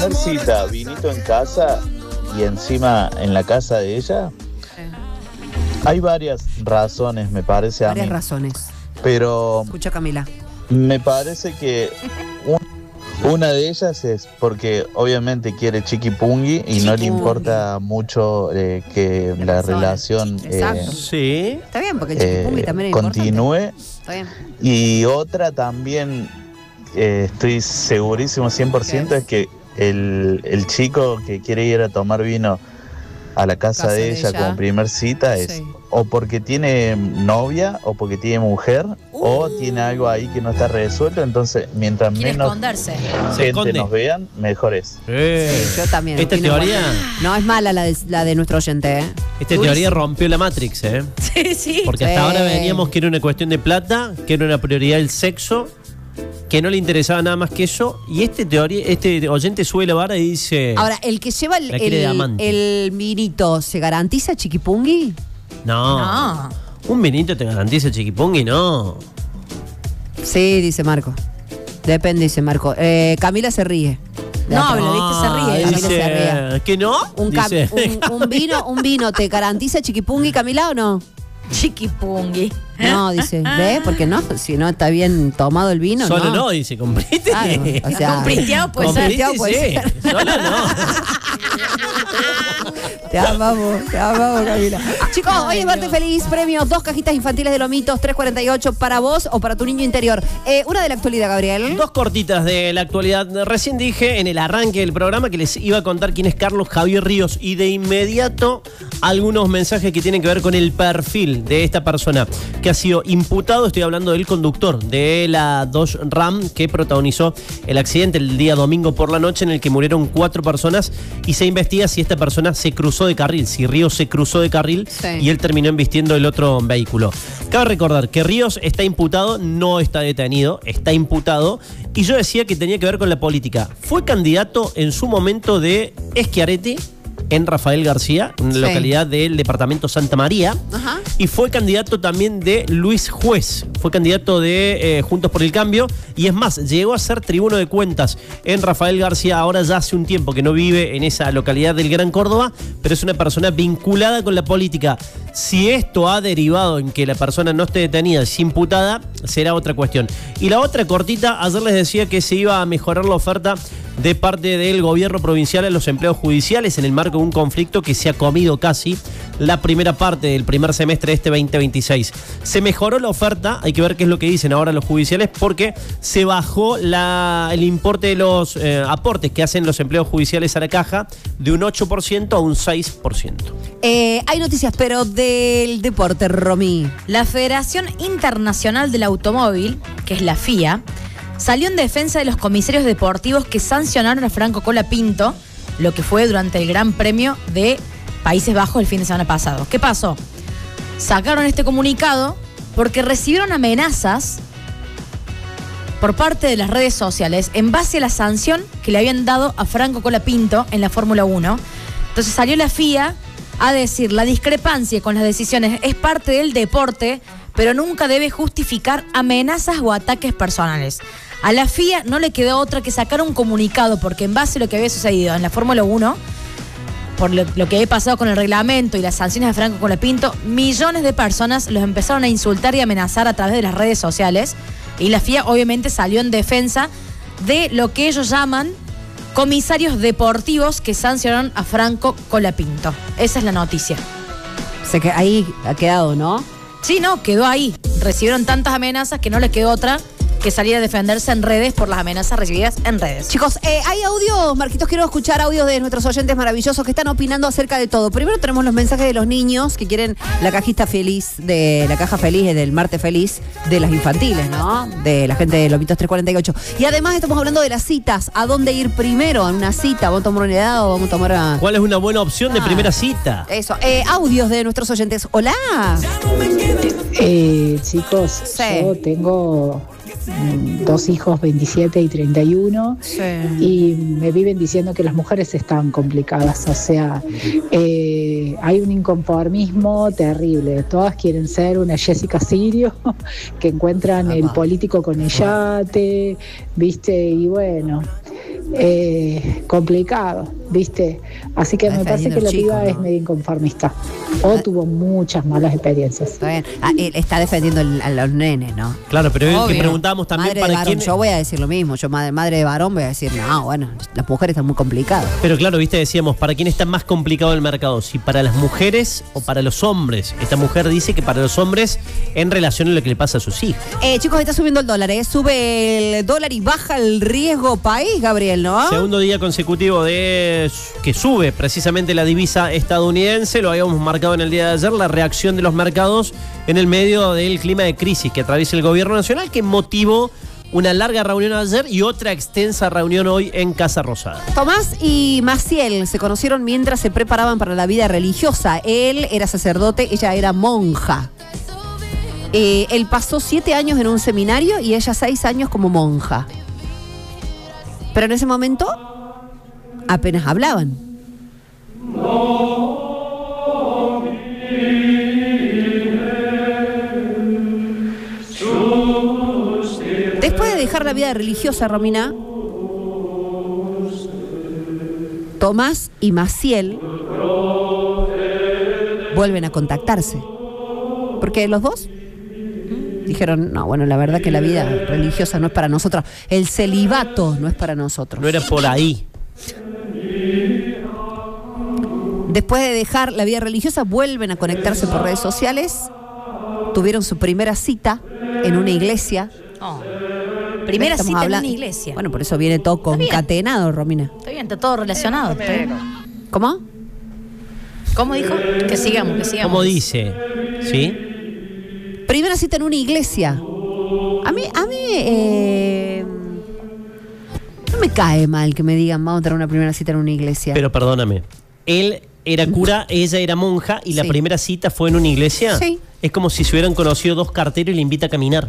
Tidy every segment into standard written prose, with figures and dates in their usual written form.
primer cita, vinito en casa y encima en la casa de ella, hay varias razones, me parece a mí. Varias razones. Pero Escucha, Camila. me parece que una de ellas es porque obviamente quiere chiquipungui y no le importa mucho que la relación Sí. Está bien, porque el chiquipungui también es continúe. Está bien. Y otra también, estoy segurísimo 100%, es que el chico que quiere ir a tomar vino a la casa de ella como primer cita es o porque tiene novia o porque tiene mujer o tiene algo ahí que no está resuelto. Entonces mientras menos gente nos vean, mejor es. Sí, yo también. Esta teoría no es mala la de nuestro oyente, Esta teoría rompió la Matrix, Sí. Porque hasta ahora veníamos que era una cuestión de plata, que era una prioridad el sexo, que no le interesaba nada más que eso. Y este oyente sube la vara y dice... Ahora, el que lleva el vinito, ¿se garantiza chiquipungui? No. ¿Un vinito te garantiza chiquipungui? No. Sí, dice Marco. Depende, dice Marco. Camila se ríe. No, lo viste, se ríe. Camila se ríe. ¿Que no? Un vino, ¿te garantiza chiquipungui, Camila, o no? Chiquipungui. No, dice, ¿ves? Porque no, si no está bien tomado el vino, Solo no, dice, comprite. Claro, o sea, compriteado puede ser. Solo no. Te amamos, Camila. Chicos, hoy es martes feliz, premios, 2 cajitas infantiles de Lomitos, 3.48 para vos o para tu niño interior. Una de la actualidad, Gabriel. 2 cortitas de la actualidad. Recién dije en el arranque del programa que les iba a contar quién es Carlos Javier Ríos y de inmediato algunos mensajes que tienen que ver con el perfil de esta persona que ha sido imputado. Estoy hablando del conductor de la Dodge Ram que protagonizó el accidente el día domingo por la noche en el que murieron 4 personas y se investiga si esta persona se cruzó de carril, si Ríos se cruzó de carril y él terminó embistiendo el otro vehículo. Cabe recordar que Ríos está imputado, no está detenido, está imputado, y yo decía que tenía que ver con la política. Fue candidato en su momento de Schiaretti en Rafael García, en la localidad del departamento Santa María. Ajá. Y fue candidato también de Luis Juez, fue candidato de Juntos por el Cambio, y es más, llegó a ser tribuno de cuentas en Rafael García. Ahora ya hace un tiempo que no vive en esa localidad del Gran Córdoba, pero es una persona vinculada con la política. Si esto ha derivado en que la persona no esté detenida, es imputada, será otra cuestión. Y la otra cortita, ayer les decía que se iba a mejorar la oferta de parte del gobierno provincial a los empleos judiciales en el marco de un conflicto que se ha comido casi la primera parte del primer semestre de este 2026. Se mejoró la oferta, hay que ver qué es lo que dicen ahora los judiciales, porque se bajó el importe de los aportes que hacen los empleos judiciales a la caja de un 8% a un 6%. Hay noticias, pero del deporte, Romy. La Federación Internacional del Automóvil, que es la FIA, salió en defensa de los comisarios deportivos que sancionaron a Franco Colapinto, lo que fue durante el Gran Premio de Países Bajos el fin de semana pasado. ¿Qué pasó? Sacaron este comunicado porque recibieron amenazas por parte de las redes sociales en base a la sanción que le habían dado a Franco Colapinto en la Fórmula 1. Entonces salió la FIA a decir: la discrepancia con las decisiones es parte del deporte, pero nunca debe justificar amenazas o ataques personales. A la FIA no le quedó otra que sacar un comunicado, porque en base a lo que había sucedido en la Fórmula 1, por lo que había pasado con el reglamento y las sanciones de Franco Colapinto, millones de personas los empezaron a insultar y amenazar a través de las redes sociales, y la FIA obviamente salió en defensa de lo que ellos llaman comisarios deportivos que sancionaron a Franco Colapinto. Esa es la noticia. Sé que ahí ha quedado, ¿no? Sí, no, quedó ahí. Recibieron tantas amenazas que no les quedó otra que salir a defenderse en redes por las amenazas recibidas en redes. Chicos, hay audios, Marquitos, quiero escuchar audios de nuestros oyentes maravillosos que están opinando acerca de todo. Primero tenemos los mensajes de los niños que quieren la cajita feliz, la caja feliz del martes feliz de las infantiles, ¿no? De la gente de Lomitos 348. Y además estamos hablando de las citas. ¿A dónde ir primero en una cita? ¿Vamos a tomar una helada o vamos a tomar ¿Cuál es una buena opción de primera cita? Eso. Audios de nuestros oyentes. Hola. Chicos, yo tengo 2 hijos, 27 y 31, y me viven diciendo que las mujeres están complicadas. O sea, hay un inconformismo terrible. Todas quieren ser una Jessica Sirio, que encuentran el político con el yate, ¿viste? Y bueno, complicado, ¿viste? Así que me parece que la piba es medio inconformista. O tuvo muchas malas experiencias. Está bien. Él está defendiendo a los nenes, ¿no? Claro, pero es que preguntábamos también madre para de varón, quién. yo voy a decir lo mismo. Yo, madre de varón, voy a decir, no, bueno, las mujeres están muy complicadas. Pero claro, viste, decíamos, ¿para quién está más complicado el mercado? ¿Si para las mujeres o para los hombres? Esta mujer dice que para los hombres en relación a lo que le pasa a sus hijos. Chicos, está subiendo el dólar, Sube el dólar y baja el riesgo país, Gabriel, ¿no? Segundo día consecutivo de que sube precisamente la divisa estadounidense. Lo habíamos marcado en el día de ayer, la reacción de los mercados en el medio del clima de crisis que atraviesa el gobierno nacional, que motivó una larga reunión ayer y otra extensa reunión hoy en Casa Rosada. Tomás y Maciel se conocieron mientras se preparaban para la vida religiosa. Él era sacerdote, ella era monja. Él pasó 7 años en un seminario y ella 6 años como monja. Pero en ese momento apenas hablaban. Después de dejar la vida religiosa, Romina, Tomás y Maciel vuelven a contactarse. Porque los dos dijeron, no, bueno, la verdad que la vida religiosa no es para nosotros. El celibato no es para nosotros. No era por ahí. Después de dejar la vida religiosa, vuelven a conectarse por redes sociales. Tuvieron su primera cita en una iglesia. Primera Estamos cita hablando- en una iglesia. Bueno, por eso viene todo concatenado, Romina. Está bien, está todo relacionado. Está bien. ¿Cómo? ¿Cómo dijo? Que sigamos. ¿Cómo dice? ¿Sí? Primera cita en una iglesia. A mí no me cae mal que me digan vamos a tener una primera cita en una iglesia. Pero perdóname. Él era cura, ella era monja y la Sí. primera cita fue en una iglesia. Sí. Es como si se hubieran conocido 2 carteros y le invita a caminar.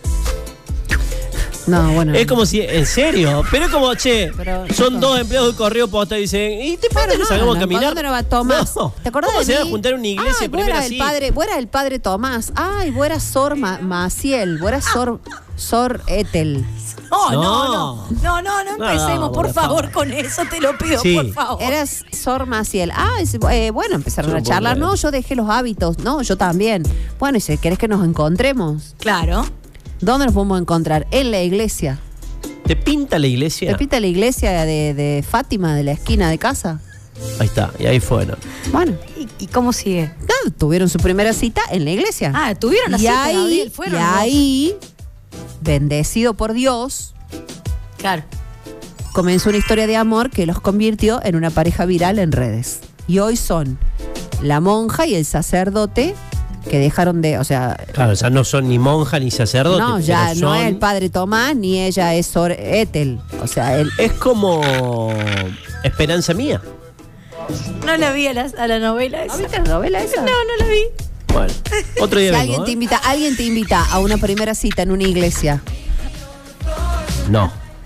No, bueno. Es como si, en serio, pero es como, che, Pero, son chico. 2 empleados de correo postal y dicen, ¿y te parece que No, salgamos a no, caminar? ¿dónde no va Tomás? No. ¿Te acordás ¿Cómo de se van mí? a juntar en una iglesia Ay, primera vos cita? eras el padre Tomás. Ay, vos eras Sor Maciel. Vos eras Sor Ethel. No empecemos, por favor, con eso, te lo pido, Sí. por favor. Eras Sor Maciel. Bueno, empezaron Yo a no puedo charlar. creer. No, yo dejé los hábitos. No, yo también. Bueno, y si querés que nos encontremos, Claro. ¿dónde nos podemos encontrar? En la iglesia. ¿Te pinta la iglesia? ¿Te pinta la iglesia de Fátima, de la esquina de casa? Ahí está, y ahí fueron. Bueno, ¿Y cómo sigue? tuvieron su primera cita en la iglesia. Tuvieron la y cita, ahí, Gabriel, fueron. y ahí, bendecido por Dios, Claro. comenzó una historia de amor que los convirtió en una pareja viral en redes. Y hoy son la monja y el sacerdote que dejaron de, o sea, Claro, ya no son ni monja ni sacerdote. no, ya pero no son- es el padre Tomás ni ella es Sor Ethel. O sea, él. Es como Esperanza Mía. No la vi a la novela esa. ¿No viste la novela esa? No la vi. Bueno, otro día Si vengo, alguien te invita a una primera cita en una iglesia, No.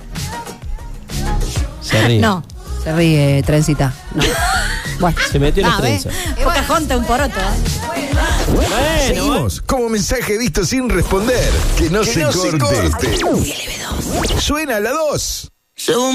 Se ríe. No. se ríe, trencita. No. Bueno. Se metió en las ¿ves? trenzas. Pocahontas, un poroto. Seguimos como mensaje visto sin responder. Que no se corte. Suena la 2.